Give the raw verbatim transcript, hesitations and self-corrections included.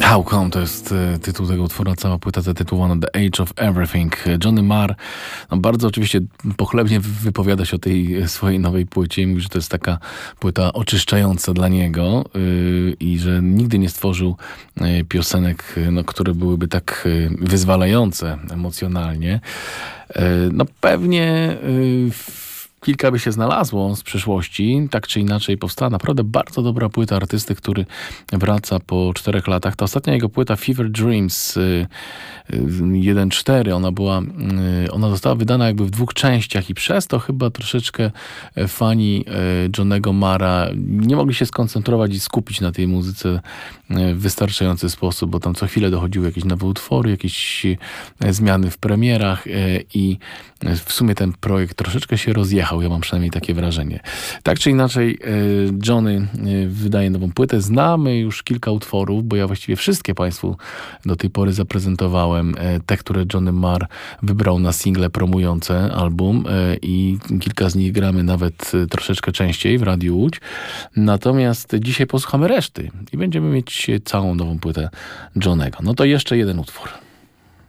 How Come to jest e, tytuł tego utworu, cała płyta zatytułowana The Age of Everything. Johnny Marr no, bardzo oczywiście pochlebnie wypowiada się o tej swojej nowej płycie. Mówi, że to jest taka płyta oczyszczająca dla niego yy, i że nigdy nie stworzył yy, piosenek, no, które byłyby tak yy, wyzwalające emocjonalnie. Yy, no pewnie yy, kilka by się znalazło z przeszłości. Tak czy inaczej powstała naprawdę bardzo dobra płyta artysty, który wraca po czterech latach. Ta ostatnia jego płyta Fever Dreams jeden cztery, ona była, ona została wydana jakby w dwóch częściach i przez to chyba troszeczkę fani Johnnego Marra nie mogli się skoncentrować i skupić na tej muzyce w wystarczający sposób, bo tam co chwilę dochodziły jakieś nowe utwory, jakieś zmiany w premierach i w sumie ten projekt troszeczkę się rozjechał. Ja mam przynajmniej takie wrażenie. Tak czy inaczej Johnny wydaje nową płytę. Znamy już kilka utworów, bo ja właściwie wszystkie Państwu do tej pory zaprezentowałem. Te, które Johnny Marr wybrał na single promujące album i kilka z nich gramy nawet troszeczkę częściej w Radiu Łódź. Natomiast dzisiaj posłuchamy reszty i będziemy mieć całą nową płytę Johnnego. No to jeszcze jeden utwór.